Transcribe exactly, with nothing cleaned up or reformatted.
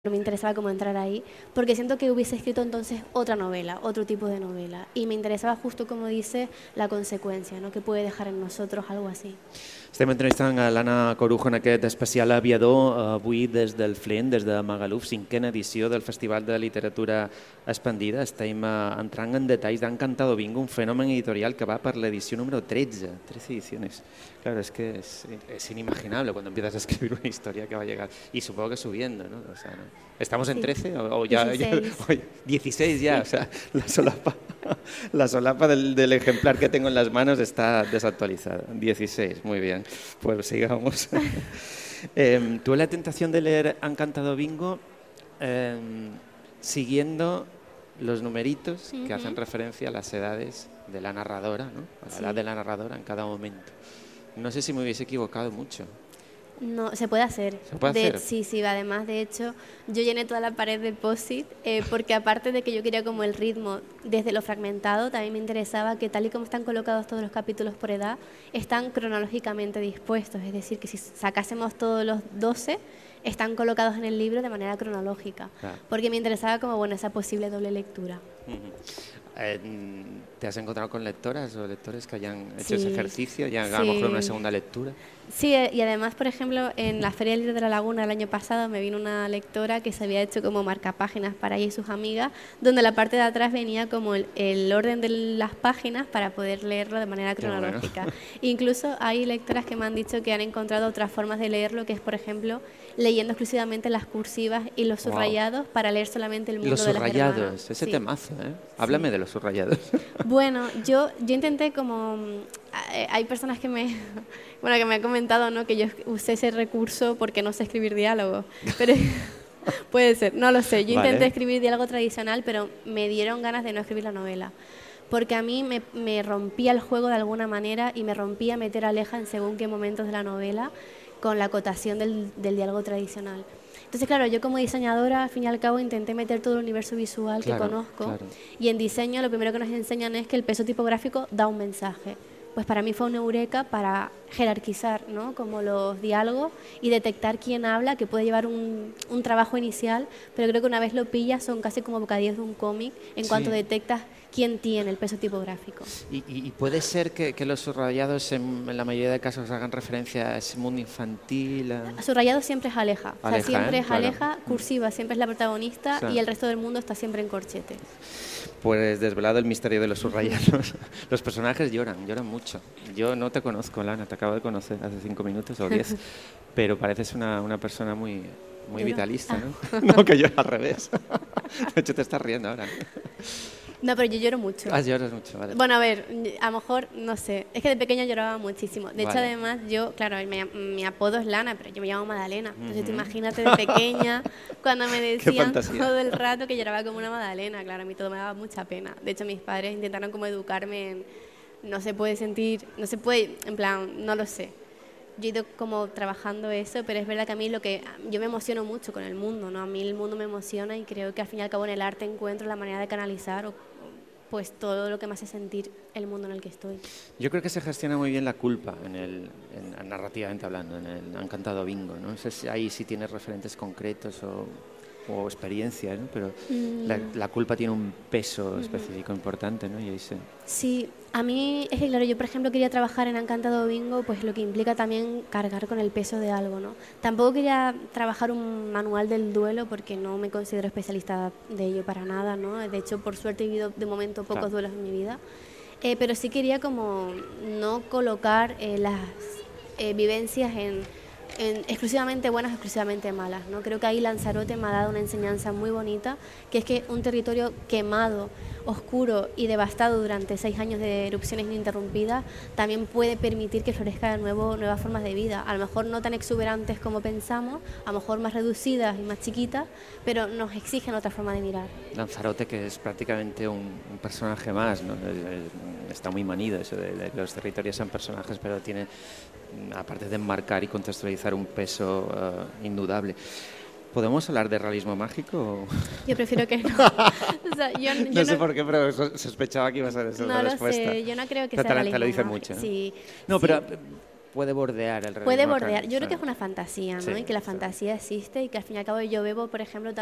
me interesaba como entrar ahí, porque siento que hubiese escrito entonces otra novela, otro tipo de novela, y me interesaba justo como dice la consecuencia, ¿no? Que puede dejar en nosotros algo así. Estem entrevistant a l'Anna Corujo en aquest especial aviador, avui des del Flint, des de Magaluf, cinquena edició del Festival de Literatura Expandida. Estem entrant en detalls d'Encantado Bingo, un fenomen editorial que va per l'edició número tretze, trece ediciones. Claro, es que es, es inimaginable cuando empiezas a escribir una historia que va a llegar, y supongo que subiendo, ¿no? O sea, ¿no? ¿Estamos en trece o, o ya, dieciséis. ya o dieciséis ya? O sea, la solapa, la solapa del, del ejemplar que tengo en las manos está desactualizada. dieciséis, muy bien. Pues sigamos. eh, tuve la tentación de leer Encantado Bingo eh, siguiendo los numeritos uh-huh. que hacen referencia a las edades de la narradora, ¿no? A la sí. edad de la narradora en cada momento. No sé si me hubiese equivocado mucho. No, se puede hacer. ¿Se puede de, hacer? Sí, sí, además, de hecho, yo llené toda la pared de post-it eh, porque aparte de que yo quería como el ritmo desde lo fragmentado, también me interesaba que tal y como están colocados todos los capítulos por edad, están cronológicamente dispuestos, es decir, que si sacásemos todos los doce, están colocados en el libro de manera cronológica, claro. Porque me interesaba como, bueno, esa posible doble lectura. Uh-huh. eh, ¿Te has encontrado con lectoras o lectores que hayan hecho sí. ese ejercicio y hagan sí. a lo mejor una segunda lectura? Sí, y además, por ejemplo, en la Feria del Libro de la Laguna el año pasado me vino una lectora que se había hecho como marcapáginas para ella y sus amigas, donde la parte de atrás venía como el, el orden de las páginas para poder leerlo de manera cronológica. Bueno. Incluso hay lectoras que me han dicho que han encontrado otras formas de leerlo, que es, por ejemplo, leyendo exclusivamente las cursivas y los subrayados wow. para leer solamente el mundo los de las hermanas. Los subrayados, ese sí. temazo, ¿eh? Háblame sí. de los subrayados. Bueno, yo, yo intenté como... Hay personas que me, bueno, que me han comentado, ¿no? Que yo usé ese recurso porque no sé escribir diálogo, pero puede ser, no lo sé. Yo intenté vale. escribir diálogo tradicional, pero me dieron ganas de no escribir la novela, porque a mí me, me rompía el juego de alguna manera y me rompía meter a Aleja en según qué momentos de la novela con la acotación del, del diálogo tradicional. Entonces, claro, yo como diseñadora, al fin y al cabo, intenté meter todo el universo visual claro, que conozco claro. y en diseño lo primero que nos enseñan es que el peso tipográfico da un mensaje. Pues para mí fue una eureka para jerarquizar, ¿no? Como los diálogos y detectar quién habla, que puede llevar un, un trabajo inicial, pero creo que una vez lo pillas son casi como bocadillos de un cómic en sí. cuanto detectas quién tiene el peso tipográfico. Y, y, y puede ser que, que los subrayados en, en la mayoría de casos hagan referencia a ese mundo infantil. A... Subrayado siempre es Aleja, Aleja o sea, siempre ¿eh? es claro. Aleja, cursiva siempre es la protagonista sí. y el resto del mundo está siempre en corchete. Pues desvelado el misterio de los subrayados. Los personajes lloran, lloran mucho. Yo no te conozco, Lana, te acabo de conocer hace cinco minutos o diez, pero pareces una, una persona muy, muy vitalista, ¿no? Ah. No, que yo al revés. De hecho, te estás riendo ahora. No, pero yo lloro mucho. Ah, lloras mucho, vale. Bueno, a ver, a lo mejor, no sé, es que de pequeña lloraba muchísimo. De hecho, vale. además, yo, claro, mi, mi apodo es Lana, pero yo me llamo Madalena. Entonces, uh-huh. tú imagínate de pequeña, cuando me decían todo el rato que lloraba como una Madalena. Claro, a mí todo me daba mucha pena. De hecho, mis padres intentaron como educarme en, no se puede sentir, no se puede, en plan, no lo sé. Yo he ido como trabajando eso, pero es verdad que a mí lo que, yo me emociono mucho con el mundo, ¿no? A mí el mundo me emociona y creo que al fin y al cabo en el arte encuentro la manera de canalizar o, pues todo lo que me hace sentir el mundo en el que estoy. Yo creo que se gestiona muy bien la culpa, en el, en, narrativamente hablando, en el Encantado Bingo, ¿no? No sé si ahí sí tienes referentes concretos o, o experiencias, ¿no? Pero mm. la, la culpa tiene un peso mm-hmm. específico importante, ¿no? Y ahí se... Sí, a mí es que claro, yo por ejemplo quería trabajar en Encantado Bingo, pues lo que implica también cargar con el peso de algo, ¿no? Tampoco quería trabajar un manual del duelo porque no me considero especialista de ello para nada, ¿no? De hecho, por suerte he vivido de momento pocos claro. duelos en mi vida, eh, pero sí quería como no colocar eh, las eh, vivencias en, en exclusivamente buenas, exclusivamente malas, ¿no? Creo que ahí Lanzarote me ha dado una enseñanza muy bonita, que es que un territorio quemado, oscuro y devastado durante seis años de erupciones ininterrumpidas también puede permitir que florezca de nuevo nuevas formas de vida, a lo mejor no tan exuberantes como pensamos, a lo mejor más reducidas y más chiquitas, pero nos exigen otra forma de mirar. Lanzarote, que es prácticamente un, un personaje más, ¿no? Está muy manido eso de, de los territorios son personajes, pero tiene, aparte de enmarcar y contextualizar, un peso uh, indudable. ¿Podemos hablar de realismo mágico? Yo prefiero que no. O sea, yo, yo no sé no, por qué, pero sospechaba que iba a ser esa no la lo respuesta. sé, yo no creo que pero sea te, realismo te lo dice mágico. mucho, ¿no? Sí, No, sí. pero puede bordear el realismo Puede mágico. bordear. Yo creo que Sí. es una fantasía, ¿no? Sí, y que la sí. fantasía existe y que al fin y al cabo yo bebo, por ejemplo,